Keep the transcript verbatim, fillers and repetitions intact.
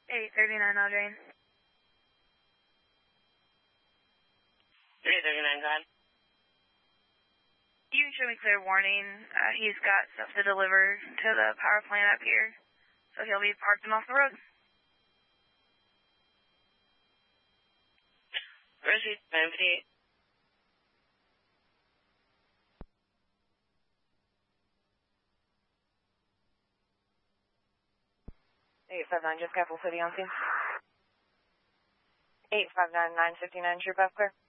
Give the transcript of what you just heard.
eight thirty-nine Aldrin. eight thirty-nine, go ahead. You can show me clear warning. Uh, he's got stuff to deliver to the power plant up here, so he'll be parked and off the road. Receipt, nine fifty-eight. eight five nine, just Capital City on scene. eight five nine, nine fifty-nine, true path clear.